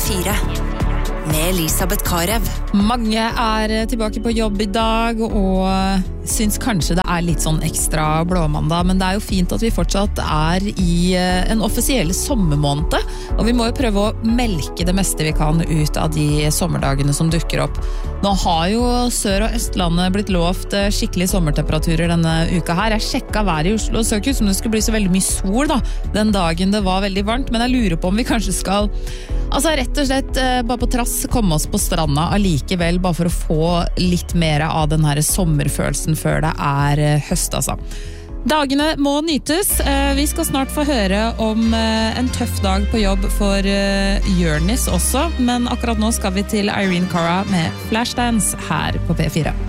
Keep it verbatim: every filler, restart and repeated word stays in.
fire. Med Elisabeth Karev. Mange er tilbake på jobb i dag og syns kanskje det er litt sånn ekstra blåmandag, men det er jo fint at vi fortsatt er i en offisiell sommermåned, og vi må jo prøve å melke det meste vi kan ut av de sommerdagene som dukker opp. Nå har jo Sør- og Østlandet blitt lovt skikkelig sommertemperaturer denne uka her. Jeg sjekket været i Oslo, og så ikke ut som det skulle bli så veldig mye sol da, den dagen det var veldig varmt, men jeg lurer på om vi kanskje skal Altså rett og slett bare på trass komme oss på stranda allikevel, bare for å få litt mer av den her sommerfølelsen før det er høst, altså. Dagene må nytes. Vi skal snart få høre om en tøff dag på jobb for Jonis også, men akkurat nå skal vi til Irene Cara med Flashdance her på P fire.